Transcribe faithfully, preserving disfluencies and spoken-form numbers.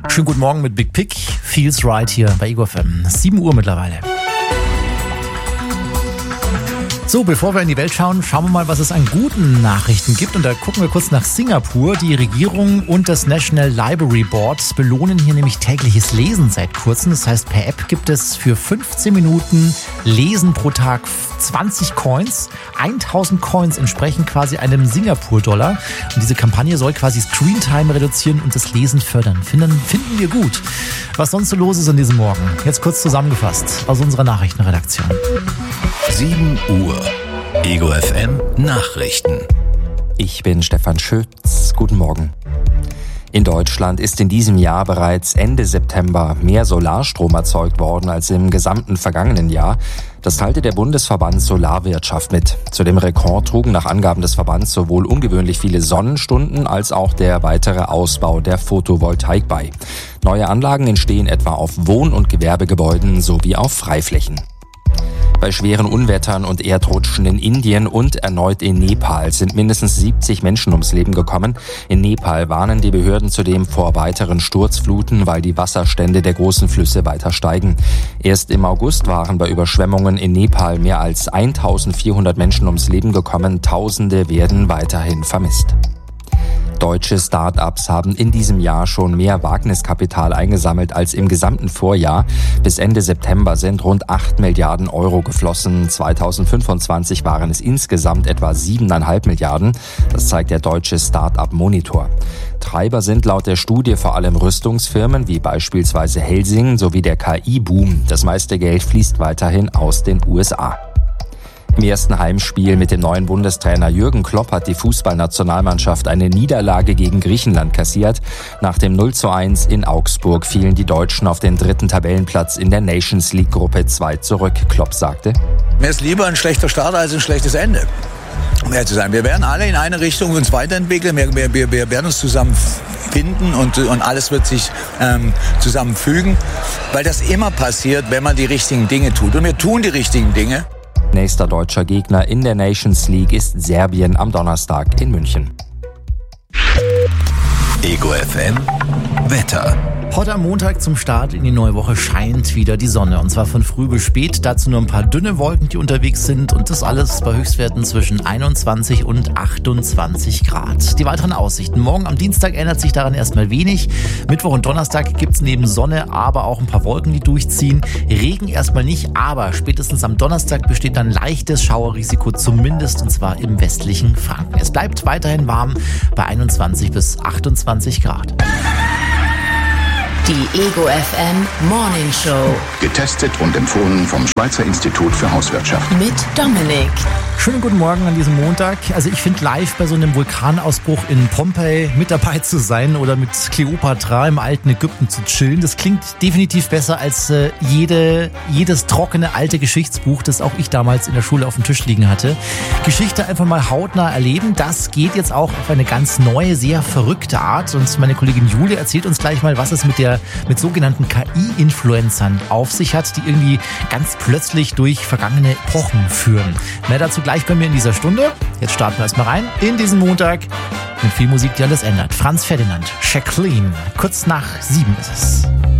Schönen guten Morgen mit Big Pick. Feels right hier bei Ego F M. sieben Uhr mittlerweile. So, bevor wir in die Welt schauen, schauen wir mal, was es an guten Nachrichten gibt. Und da gucken wir kurz nach Singapur. Die Regierung und das National Library Board belohnen hier nämlich tägliches Lesen seit kurzem. Das heißt, per App gibt es für fünfzehn Minuten Lesen pro Tag zwanzig Coins. tausend Coins entsprechen quasi einem Singapur-Dollar. Und diese Kampagne soll quasi Screentime reduzieren und das Lesen fördern. Finden, finden wir gut. Was sonst so los ist an diesem Morgen? Jetzt kurz zusammengefasst aus unserer Nachrichtenredaktion. sieben Uhr. Ego F M Nachrichten. Ich bin Stefan Schütz. Guten Morgen. In Deutschland ist in diesem Jahr bereits Ende September mehr Solarstrom erzeugt worden als im gesamten vergangenen Jahr. Das teilte der Bundesverband Solarwirtschaft mit. Zu dem Rekord trugen nach Angaben des Verbands sowohl ungewöhnlich viele Sonnenstunden als auch der weitere Ausbau der Photovoltaik bei. Neue Anlagen entstehen etwa auf Wohn- und Gewerbegebäuden sowie auf Freiflächen. Bei schweren Unwettern und Erdrutschen in Indien und erneut in Nepal sind mindestens siebzig Menschen ums Leben gekommen. In Nepal warnen die Behörden zudem vor weiteren Sturzfluten, weil die Wasserstände der großen Flüsse weiter steigen. Erst im August waren bei Überschwemmungen in Nepal mehr als eintausendvierhundert Menschen ums Leben gekommen. Tausende werden weiterhin vermisst. Deutsche Start-ups haben in diesem Jahr schon mehr Wagniskapital eingesammelt als im gesamten Vorjahr. Bis Ende September sind rund acht Milliarden Euro geflossen. zweitausendfünfundzwanzig waren es insgesamt etwa siebeneinhalb Milliarden. Das zeigt der deutsche Start-up-Monitor. Treiber sind laut der Studie vor allem Rüstungsfirmen wie beispielsweise Helsing sowie der K I-Boom. Das meiste Geld fließt weiterhin aus den U S A. Im ersten Heimspiel mit dem neuen Bundestrainer Jürgen Klopp hat die Fußballnationalmannschaft eine Niederlage gegen Griechenland kassiert. Nach dem null zu eins in Augsburg fielen die Deutschen auf den dritten Tabellenplatz in der Nations League Gruppe zwei zurück. Klopp sagte: Mir ist lieber ein schlechter Start als ein schlechtes Ende. Um ehrlich zu sein, wir werden alle in eine Richtung uns weiterentwickeln. Wir, wir, wir werden uns zusammen finden und, und alles wird sich ähm, zusammenfügen, weil das immer passiert, wenn man die richtigen Dinge tut. Und wir tun die richtigen Dinge. Nächster deutscher Gegner in der Nations League ist Serbien am Donnerstag in München. Ego F M Wetter. Heute am Montag zum Start in die neue Woche scheint wieder die Sonne. Und zwar von früh bis spät. Dazu nur ein paar dünne Wolken, die unterwegs sind. Und das alles bei Höchstwerten zwischen einundzwanzig und achtundzwanzig Grad. Die weiteren Aussichten. Morgen am Dienstag ändert sich daran erstmal wenig. Mittwoch und Donnerstag gibt's neben Sonne aber auch ein paar Wolken, die durchziehen. Regen erstmal nicht, aber spätestens am Donnerstag besteht dann leichtes Schauerrisiko, zumindest und zwar im westlichen Franken. Es bleibt weiterhin warm bei einundzwanzig bis achtundzwanzig Grad. Die Ego F M Morning Show. Getestet und empfohlen vom Schweizer Institut für Hauswirtschaft. Mit Dominik. Schönen guten Morgen an diesem Montag. Also ich finde live bei so einem Vulkanausbruch in Pompeji mit dabei zu sein oder mit Kleopatra im alten Ägypten zu chillen, das klingt definitiv besser als äh, jede, jedes trockene alte Geschichtsbuch, das auch ich damals in der Schule auf dem Tisch liegen hatte. Geschichte einfach mal hautnah erleben, das geht jetzt auch auf eine ganz neue, sehr verrückte Art. Und meine Kollegin Julia erzählt uns gleich mal, was es mit der mit sogenannten K I-Influencern auf sich hat, die irgendwie ganz plötzlich durch vergangene Epochen führen. Mehr dazu gleich bei mir in dieser Stunde. Jetzt starten wir erstmal rein in diesen Montag mit viel Musik, die alles ändert. Franz Ferdinand, Jacqueline, kurz nach sieben ist es.